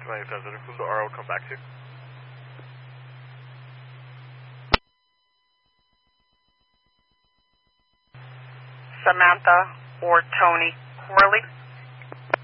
290,000. Who's the RO come back to? Samantha or Tony Corley.